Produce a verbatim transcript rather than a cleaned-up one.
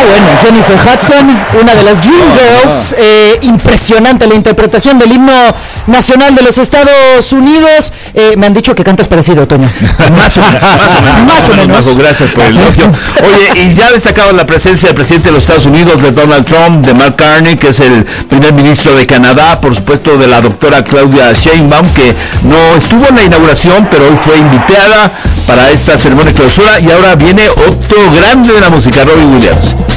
bueno, Jennifer Hudson, una de las Dream Girls, eh, impresionante la interpretación del himno nacional de los Estados Unidos. Eh, me han dicho que cantas parecido, Toño. Más o menos, más o menos. Más o menos. Majo, gracias por el elogio. Oye, y ya destacaba la presencia del presidente de los Estados Unidos, de Donald Trump, de Mark Carney, que es el primer ministro de Canadá, por supuesto de la doctora Claudia Sheinbaum, que no estuvo en la inauguración, pero hoy fue invitada para esta ceremonia de clausura, y ahora viene otro grande de la música, Robbie Williams.